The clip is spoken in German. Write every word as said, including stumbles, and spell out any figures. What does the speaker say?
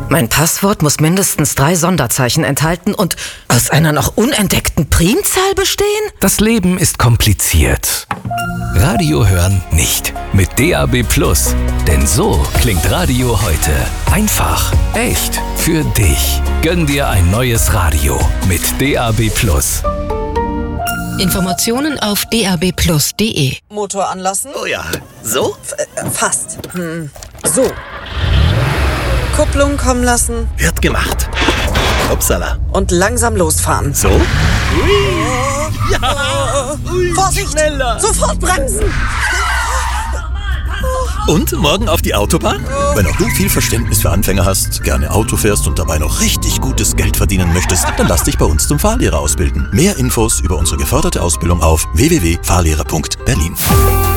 Mein Passwort muss mindestens drei Sonderzeichen enthalten und aus einer noch unentdeckten Primzahl bestehen? Das Leben ist kompliziert. Radio hören nicht. Mit D A B Plus. Denn so klingt Radio heute. Einfach, echt, für dich. Gönn dir ein neues Radio mit D A B Plus. Informationen auf d a b plus punkt d e. Motor anlassen? Oh ja. So? F- äh, fast. Hm. So. Kupplung kommen lassen. Wird gemacht. Upsala. Und langsam losfahren. So? Ui. Ja. Ui. Vorsicht! Schneller. Sofort bremsen! Und morgen auf die Autobahn? Wenn auch du viel Verständnis für Anfänger hast, gerne Auto fährst und dabei noch richtig gutes Geld verdienen möchtest, dann lass dich bei uns zum Fahrlehrer ausbilden. Mehr Infos über unsere geförderte Ausbildung auf w w w punkt fahrlehrer punkt berlin.